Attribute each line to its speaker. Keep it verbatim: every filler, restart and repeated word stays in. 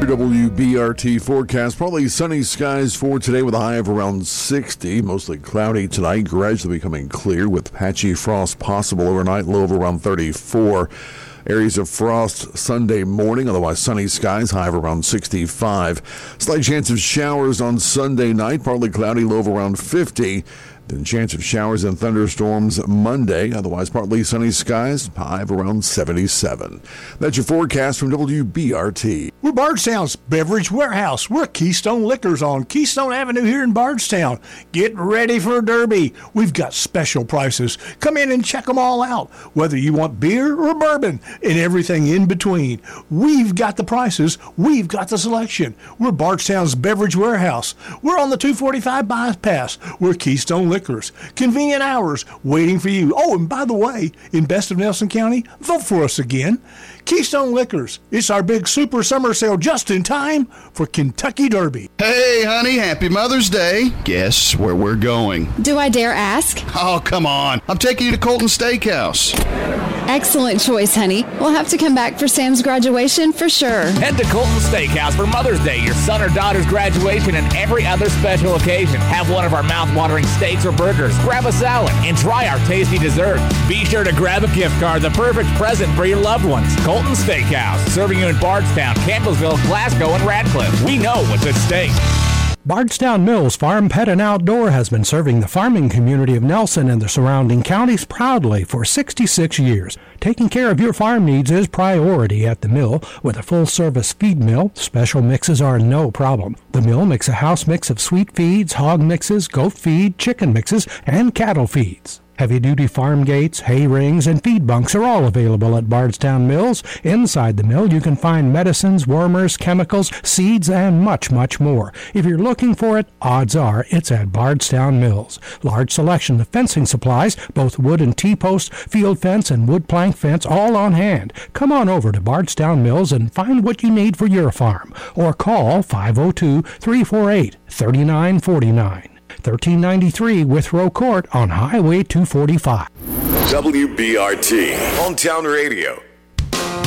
Speaker 1: W B R T forecast. Probably sunny skies for today with a high of around sixty. Mostly cloudy tonight, gradually becoming clear with patchy frost possible overnight, low of around thirty-four. Areas of frost Sunday morning, otherwise sunny skies, high of around sixty-five. Slight chance of showers on Sunday night, partly cloudy, low of around fifty. Then chance of showers and thunderstorms Monday, otherwise partly sunny skies, high of around seventy-seven. That's your forecast from W B R T.
Speaker 2: We're Bardstown's Beverage Warehouse. We're Keystone Liquors on Keystone Avenue here in Bardstown. Get ready for a derby. We've got special prices. Come in and check them all out, whether you want beer or bourbon and everything in between. We've got the prices. We've got the selection. We're Bardstown's Beverage Warehouse. We're on the two forty-five bypass. We're Keystone Liquors. Convenient hours waiting for you. Oh, and by the way, in Best of Nelson County, vote for us again. Keystone Liquors. It's our big super summer sale just in time for Kentucky Derby.
Speaker 3: Hey, honey, happy Mother's Day. Guess where we're going?
Speaker 4: Do I dare ask?
Speaker 3: Oh, come on. I'm taking you to Colton Steakhouse.
Speaker 4: Excellent choice, honey. We'll have to come back for Sam's graduation for sure.
Speaker 5: Head to Colton Steakhouse for Mother's Day, your son or daughter's graduation, and every other special occasion. Have one of our mouth-watering steaks or burgers, grab a salad, and try our tasty dessert. Be sure to grab a gift card, the perfect present for your loved ones. Colton Steakhouse, serving you in Bardstown, Campbellsville, Glasgow, and Radcliffe. We know what's at stake.
Speaker 6: Bardstown Mills Farm, Pet, and Outdoor has been serving the farming community of Nelson and the surrounding counties proudly for sixty-six years. Taking care of your farm needs is priority at the mill. With a full-service feed mill, special mixes are no problem. The mill makes a house mix of sweet feeds, hog mixes, goat feed, chicken mixes, and cattle feeds. Heavy-duty farm gates, hay rings, and feed bunks are all available at Bardstown Mills. Inside the mill, you can find medicines, wormers, chemicals, seeds, and much, much more. If you're looking for it, odds are it's at Bardstown Mills. Large selection of fencing supplies, both wood and T-post, field fence, and wood plank fence, all on hand. Come on over to Bardstown Mills and find what you need for your farm. Or call five oh two, three four eight, three nine four nine. thirteen ninety-three Withrow Court on Highway two forty-five.
Speaker 7: W B R T, Hometown Radio.